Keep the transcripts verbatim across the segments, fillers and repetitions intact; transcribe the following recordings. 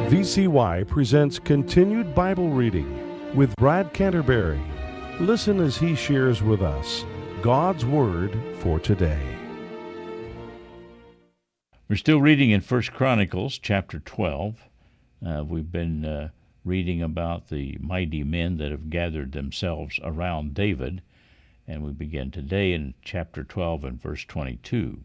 V C Y presents Continued Bible Reading with Brad Canterbury. Listen as he shares with us God's Word for today. We're still reading in First Chronicles chapter twelve. Uh, we've been uh, reading about the mighty men that have gathered themselves around David, and we begin today in chapter twelve and verse twenty-two.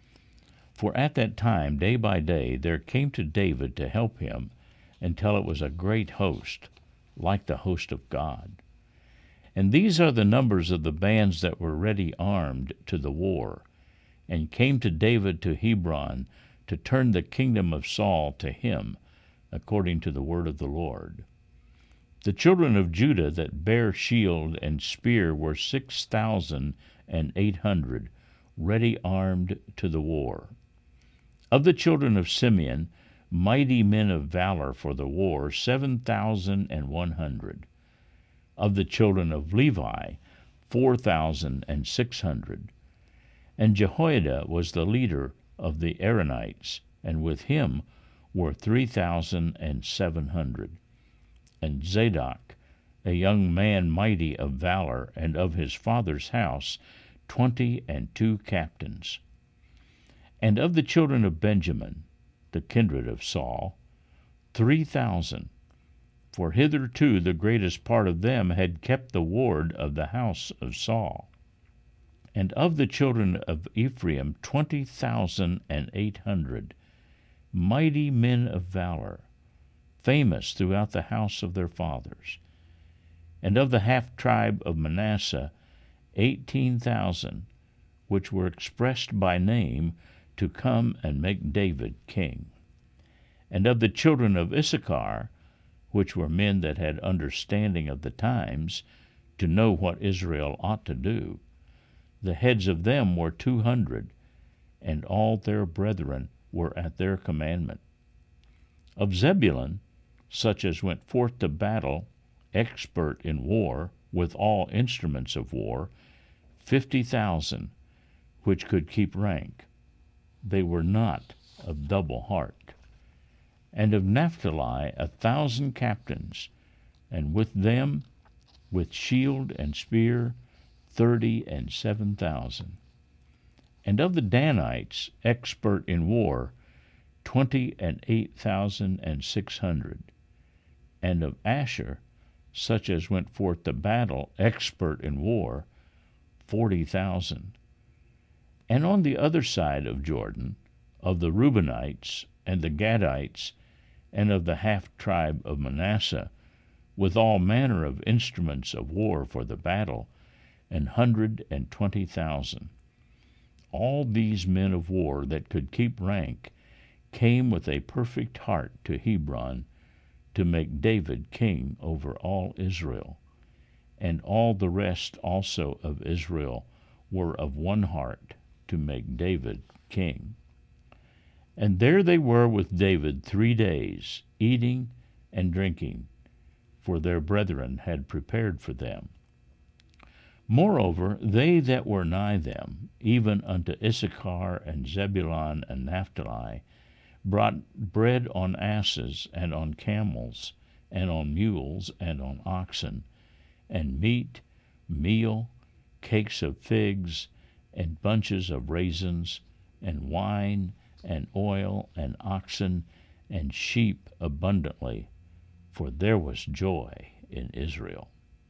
For at that time, day by day, there came to David to help him, until it was a great host, like the host of God. And these are the numbers of the bands that were ready armed to the war, and came to David to Hebron to turn the kingdom of Saul to him, according to the word of the Lord. The children of Judah that bare shield and spear were six thousand and eight hundred, ready armed to the war. Of the children of Simeon, mighty men of valor for the war, seven thousand and one hundred. Of the children of Levi, four thousand and six hundred. And Jehoiada was the leader of the Aaronites, and with him were three thousand and seven hundred. And Zadok, a young man mighty of valor, and of his father's house, twenty and two captains. And of the children of Benjamin, the kindred of Saul, three thousand, for hitherto the greatest part of them had kept the ward of the house of Saul. And of the children of Ephraim, twenty thousand and eight hundred, mighty men of valor, famous throughout the house of their fathers. And of the half-tribe of Manasseh, eighteen thousand, which were expressed by name, to come and make David king. And of the children of Issachar, which were men that had understanding of the times, to know what Israel ought to do, the heads of them were two hundred, and all their brethren were at their commandment. Of Zebulun, such as went forth to battle, expert in war, with all instruments of war, fifty thousand, which could keep rank. They were not of double heart. And of Naphtali a thousand captains, and with them, with shield and spear, thirty and seven thousand. And of the Danites, expert in war, twenty and eight thousand and six hundred. And of Asher, such as went forth to battle, expert in war, forty thousand. And on the other side of Jordan, of the Reubenites and the Gadites, and of the half-tribe of Manasseh, with all manner of instruments of war for the battle, an hundred and twenty thousand. All these men of war that could keep rank came with a perfect heart to Hebron to make David king over all Israel. And all the rest also of Israel were of one heart to make David king. And there they were with David three days, eating and drinking, for their brethren had prepared for them. Moreover, they that were nigh them, even unto Issachar and Zebulun and Naphtali, brought bread on asses and on camels, and on mules and on oxen, and meat, meal, cakes of figs, and bunches of raisins, and wine, and oil, and oxen, and sheep abundantly, for there was joy in Israel.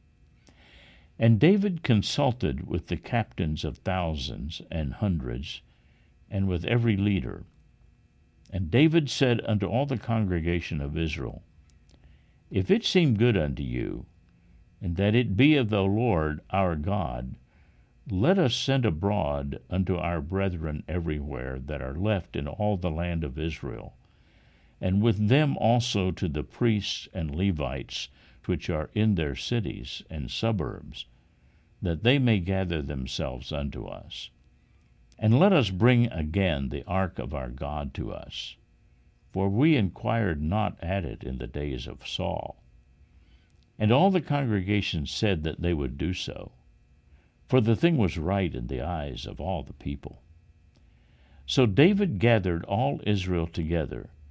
And David consulted with the captains of thousands and hundreds, and with every leader. And David said unto all the congregation of Israel, If it seem good unto you, and that it be of the Lord our God, let us send abroad unto our brethren everywhere that are left in all the land of Israel, and with them also to the priests and Levites which are in their cities and suburbs, that they may gather themselves unto us. And let us bring again the ark of our God to us, for we inquired not at it in the days of Saul. And all the congregation said that they would do so, for the thing was right in the eyes of all the people. So David gathered all Israel together,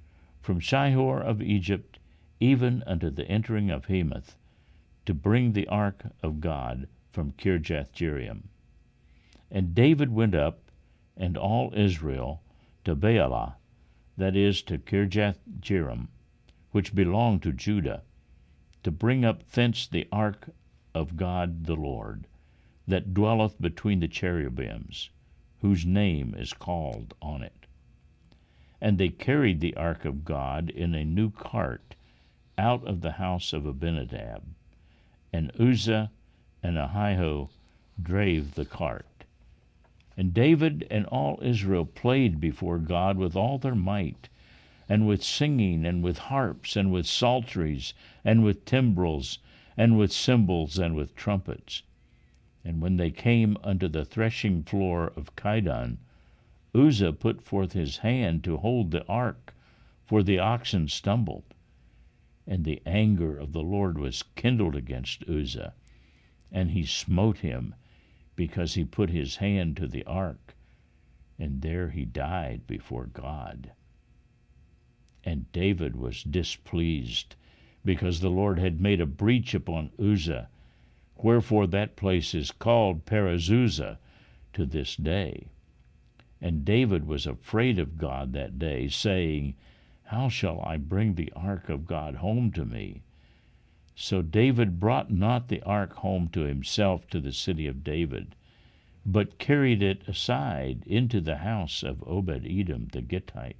from Shihor of Egypt, even unto the entering of Hamath, to bring the ark of God from Kirjath-jearim. And David went up, and all Israel, to Baalah, that is, to Kirjath-jearim, which belonged to Judah, to bring up thence the ark of God the Lord, that dwelleth between the cherubims, whose name is called on it. And they carried the ark of God in a new cart out of the house of Abinadab, and Uzzah and Ahio drave the cart. And David and all Israel played before God with all their might, and with singing, and with harps, and with psalteries, and with timbrels, and with cymbals, and with trumpets. And when they came unto the threshing floor of Chidon, Uzzah put forth his hand to hold the ark, for the oxen stumbled. And the anger of the Lord was kindled against Uzzah, and he smote him, because he put his hand to the ark, and there he died before God. And David was displeased, because the Lord had made a breach upon Uzzah, wherefore that place is called Perezuzzah to this day. And David was afraid of God that day, saying, How shall I bring the ark of God home to me? So David brought not the ark home to himself to the city of David, but carried it aside into the house of Obed-Edom the Gittite.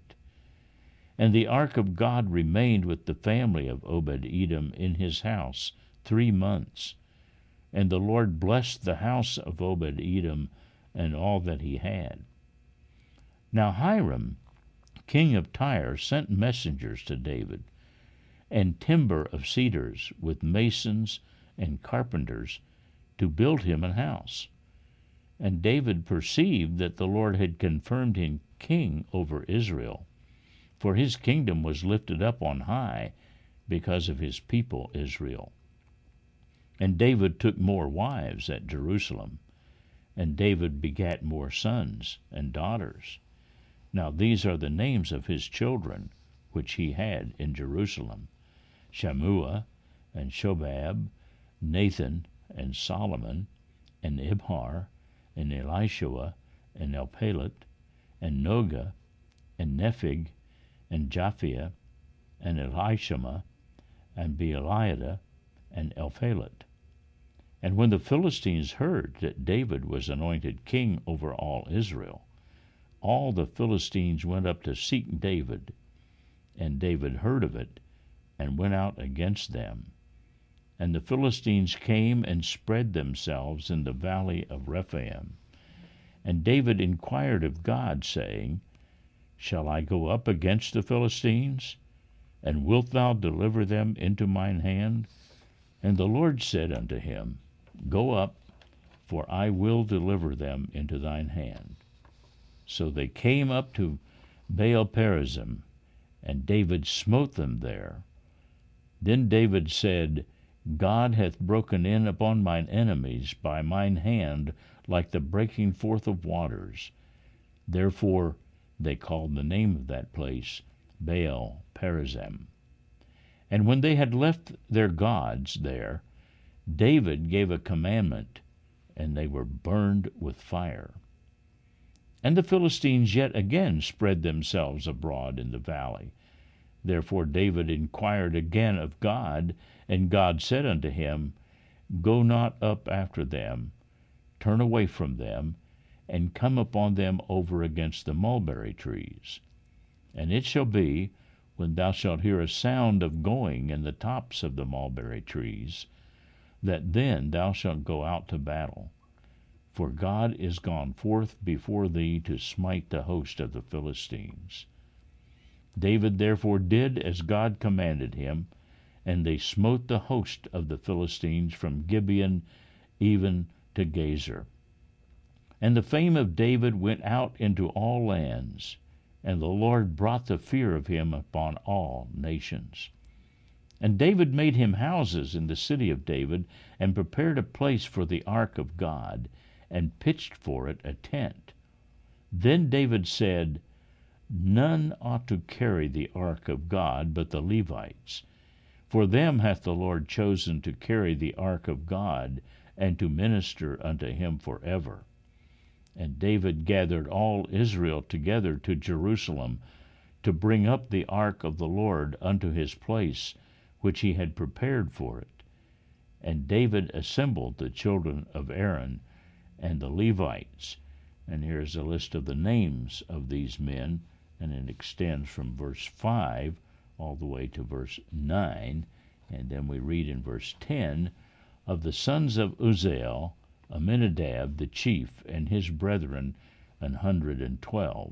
And the ark of God remained with the family of Obed-Edom in his house three months. And the Lord blessed the house of Obed-Edom and all that he had. Now Hiram, king of Tyre, sent messengers to David, and timber of cedars with masons and carpenters to build him an house. And David perceived that the Lord had confirmed him king over Israel, for his kingdom was lifted up on high because of his people Israel. And David took more wives at Jerusalem, and David begat more sons and daughters. Now these are the names of his children, which he had in Jerusalem: Shammua, and Shobab, Nathan, and Solomon, and Ibhar, and Elishua, and Elpalet, and Noga, and Nepheg, and Japhia, and Elishama, and Beeliada, and Elphalet. And when the Philistines heard that David was anointed king over all Israel, all the Philistines went up to seek David, and David heard of it, and went out against them. And the Philistines came and spread themselves in the valley of Rephaim. And David inquired of God, saying, Shall I go up against the Philistines? And wilt thou deliver them into mine hand? And the Lord said unto him, Go up, for I will deliver them into thine hand. So they came up to Baal-perazim, and David smote them there. Then David said, God hath broken in upon mine enemies by mine hand like the breaking forth of waters. Therefore they called the name of that place Baal-perazim. And when they had left their gods there, David gave a commandment, and they were burned with fire. And the Philistines yet again spread themselves abroad in the valley. Therefore David inquired again of God, and God said unto him, Go not up after them, turn away from them, and come upon them over against the mulberry trees. And it shall be, when thou shalt hear a sound of going in the tops of the mulberry trees, that then thou shalt go out to battle. For God is gone forth before thee to smite the host of the Philistines. David therefore did as God commanded him, and they smote the host of the Philistines from Gibeon even to Gazer. And the fame of David went out into all lands, and the Lord brought the fear of him upon all nations. And David made him houses in the city of David, and prepared a place for the ark of God, and pitched for it a tent. Then David said, None ought to carry the ark of God but the Levites. For them hath the Lord chosen to carry the ark of God, and to minister unto him forever. And David gathered all Israel together to Jerusalem, to bring up the ark of the Lord unto his place, which he had prepared for it. And David assembled the children of Aaron and the Levites. And here is a list of the names of these men, and it extends from verse five all the way to verse nine. And then we read in verse ten, of the sons of Uzziel, Aminadab the chief, and his brethren, an hundred and twelve.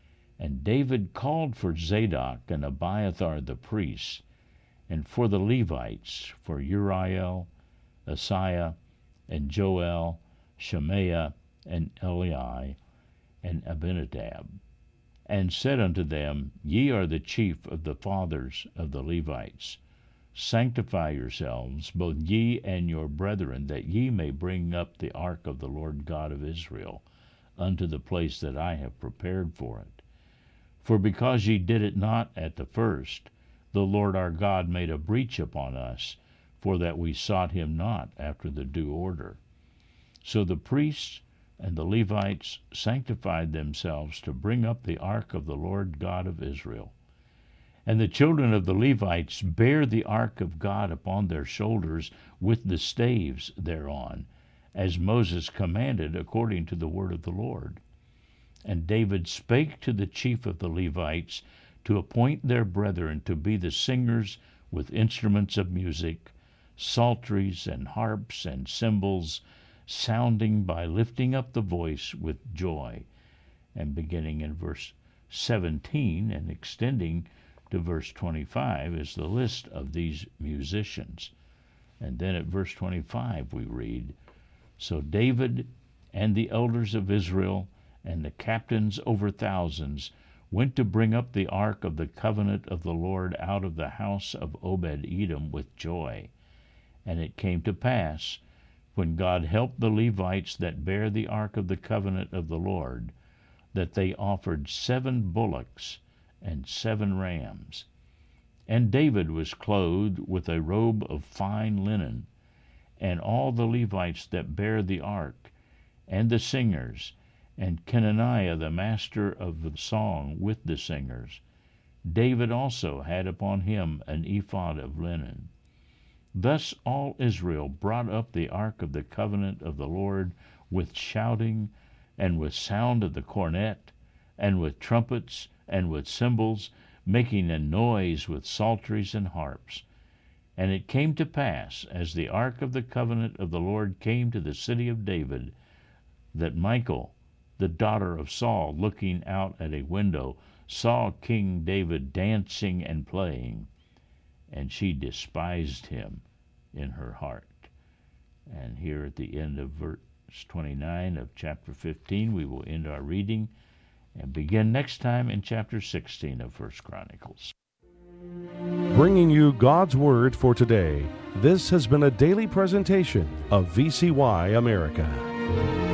And David called for Zadok and Abiathar the priests, and for the Levites, for Uriel, Asaiah, and Joel, Shemaiah, and Eli, and Abinadab, and said unto them, Ye are the chief of the fathers of the Levites. Sanctify yourselves, both ye and your brethren, that ye may bring up the ark of the Lord God of Israel unto the place that I have prepared for it. For because ye did it not at the first, the Lord our God made a breach upon us, for that we sought him not after the due order. So the priests and the Levites sanctified themselves to bring up the ark of the Lord God of Israel. And the children of the Levites bare the ark of God upon their shoulders with the staves thereon, as Moses commanded according to the word of the Lord. And David spake to the chief of the Levites to appoint their brethren to be the singers with instruments of music, psalteries and harps and cymbals, sounding by lifting up the voice with joy. And beginning in verse seventeen and extending to verse twenty-five is the list of these musicians. And then at verse twenty-five we read, So David and the elders of Israel and the captains over thousands went to bring up the ark of the covenant of the Lord out of the house of Obed-Edom with joy. And it came to pass, when God helped the Levites that bare the ark of the covenant of the Lord, that they offered seven bullocks and seven rams. And David was clothed with a robe of fine linen, and all the Levites that bare the ark, and the singers, and Kenaniah the master of the song with the singers. David also had upon him an ephod of linen. Thus all Israel brought up the ark of the covenant of the Lord with shouting, and with sound of the cornet, and with trumpets, and with cymbals, making a noise with psalteries and harps. And it came to pass, as the ark of the covenant of the Lord came to the city of David, that Michal, the daughter of Saul, looking out at a window, saw King David dancing and playing, and she despised him in her heart. And here at the end of verse twenty-nine of chapter fifteen, we will end our reading and begin next time in chapter sixteen of First Chronicles. Bringing you God's Word for today, this has been a daily presentation of V C Y America.